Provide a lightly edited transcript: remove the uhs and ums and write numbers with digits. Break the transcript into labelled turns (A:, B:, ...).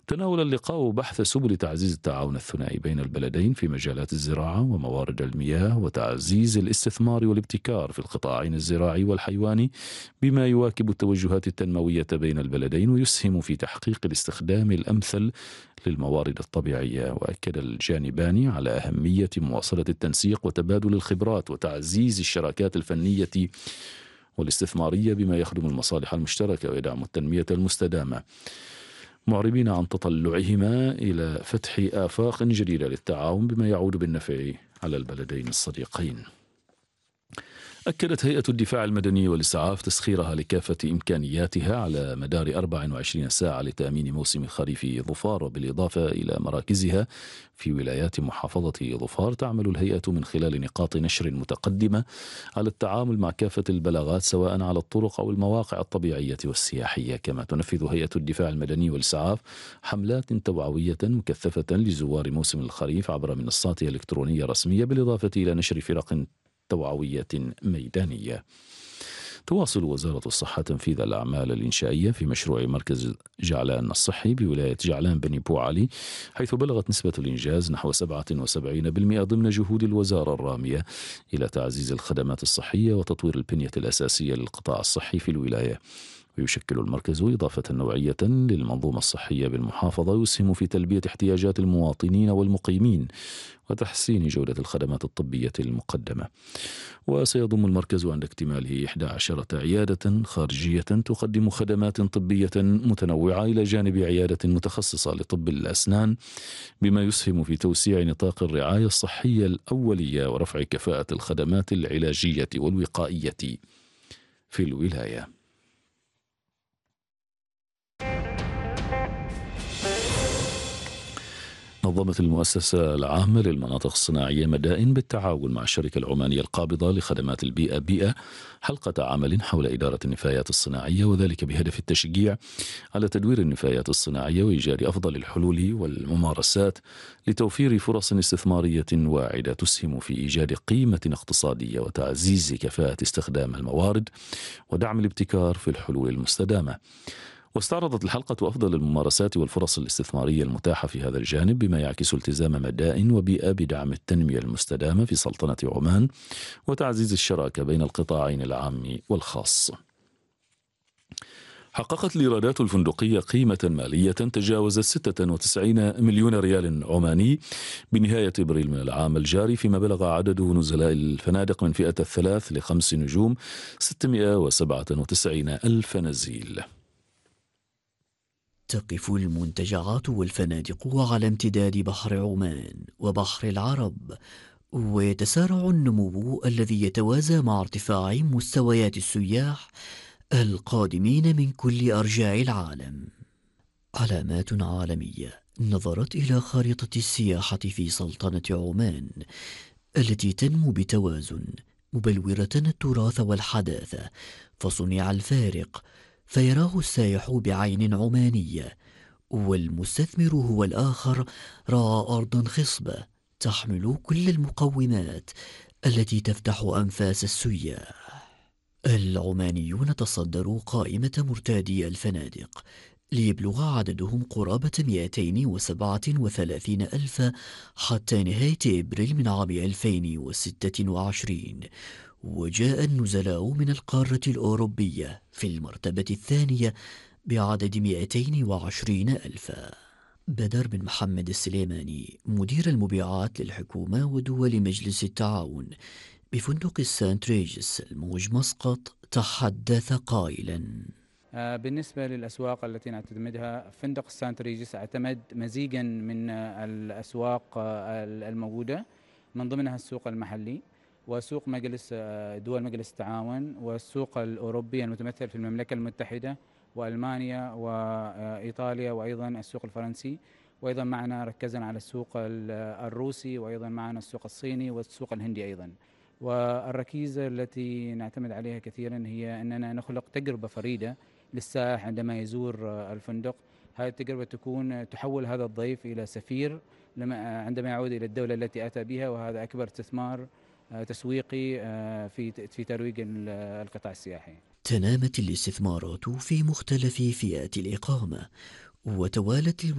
A: تناول اللقاء بحث سبل تعزيز التعاون الثنائي بين البلدين في مجالات الزراعة وموارد المياه وتعزيز الاستثمار والابتكار في القطاعين الزراعي والحيواني، بما يواكب التوجهات التنموية بين البلدين ويسهم في تحقيق الاستخدام الأمثل للموارد الطبيعية. وأكد الجانبان على أهمية مواصلة التنسيق وتبادل الخبرات وتعزيز الشراكات الفنية والاستثمارية بما يخدم المصالح المشتركة ويدعم التنمية المستدامة، معربين عن تطلعهما إلى فتح آفاق جديدة للتعاون بما يعود بالنفع على البلدين الصديقين. أكدت هيئة الدفاع المدني والإسعاف تسخيرها لكافة إمكانياتها على مدار 24 ساعة لتأمين موسم خريف ظفار، وبالإضافة إلى مراكزها في ولايات محافظة ظفار تعمل الهيئة من خلال نقاط نشر متقدمة على التعامل مع كافة البلاغات سواء على الطرق أو المواقع الطبيعية والسياحية. كما تنفذ هيئة الدفاع المدني والإسعاف حملات توعوية مكثفة لزوار موسم الخريف عبر منصات إلكترونية رسمية، بالإضافة إلى نشر فرق توعوية ميدانية. تواصل وزارة الصحة تنفيذ الأعمال الإنشائية في مشروع مركز جعلان الصحي بولاية جعلان بني بوعلي، حيث بلغت نسبة الإنجاز نحو 77% ضمن جهود الوزارة الرامية إلى تعزيز الخدمات الصحية وتطوير البنية الأساسية للقطاع الصحي في الولاية. ويشكل المركز إضافة نوعية للمنظومة الصحية بالمحافظة يسهم في تلبية احتياجات المواطنين والمقيمين وتحسين جودة الخدمات الطبية المقدمة. وسيضم المركز عند اكتماله 11 عيادة خارجية تقدم خدمات طبية متنوعة إلى جانب عيادة متخصصة لطب الأسنان، بما يسهم في توسيع نطاق الرعاية الصحية الأولية ورفع كفاءة الخدمات العلاجية والوقائية في الولاية. نظمت المؤسسة العامة للمناطق الصناعية مدائن بالتعاون مع الشركة العمانية القابضة لخدمات البيئة بيئة حلقة عمل حول إدارة النفايات الصناعية، وذلك بهدف التشجيع على تدوير النفايات الصناعية وإيجاد أفضل الحلول والممارسات لتوفير فرص استثمارية واعدة تسهم في إيجاد قيمة اقتصادية وتعزيز كفاءة استخدام الموارد ودعم الابتكار في الحلول المستدامة. واستعرضت الحلقة أفضل الممارسات والفرص الاستثمارية المتاحة في هذا الجانب، بما يعكس التزام مدائن وبيئة بدعم التنمية المستدامة في سلطنة عمان وتعزيز الشراكة بين القطاعين العام والخاص. حققت الإيرادات الفندقية قيمة مالية تجاوزت 96 مليون ريال عماني بنهاية إبريل من العام الجاري، فيما بلغ عدد نزلاء الفنادق من فئة 3 ل5 نجوم 697 ألف نزيل.
B: تقف المنتجعات والفنادق على امتداد بحر عمان وبحر العرب، ويتسارع النمو الذي يتوازى مع ارتفاع مستويات السياح القادمين من كل أرجاء العالم. علامات عالمية نظرت إلى خارطة السياحة في سلطنة عمان التي تنمو بتوازن، مبلورة التراث والحداثة، فصنع الفارق فيراه السائح بعين عمانية، والمستثمر هو الآخر رأى أرضا خصبة تحمل كل المقومات التي تفتح أنفاس السياح. العمانيون تصدروا قائمة مرتادي الفنادق ليبلغ عددهم قرابة 237 ألف حتى نهاية إبريل من عام 2026، وجاء النزلاء من القارة الأوروبية في المرتبة الثانية بعدد 220 ألفا. بدر بن محمد السليماني مدير المبيعات للحكومة ودول مجلس التعاون بفندق السانت ريجس الموج مسقط تحدث قائلا:
C: بالنسبة للأسواق التي نعتمدها، فندق السانت ريجس اعتمد مزيجا من الأسواق الموجودة، من ضمنها السوق المحلي وسوق دول مجلس التعاون والسوق الأوروبي المتمثل في المملكة المتحدة وألمانيا وإيطاليا وأيضا السوق الفرنسي، وأيضا معنا ركزنا على السوق الروسي، وأيضا معنا السوق الصيني والسوق الهندي أيضا. والركيزة التي نعتمد عليها كثيرا هي أننا نخلق تجربة فريدة للسائح عندما يزور الفندق. هذه التجربة تحول هذا الضيف إلى سفير عندما يعود إلى الدولة التي أتى بها، وهذا أكبر استثمار تسويقي في ترويج القطاع السياحي.
B: تنامت الاستثمارات في مختلف فئات الإقامة، وتوالت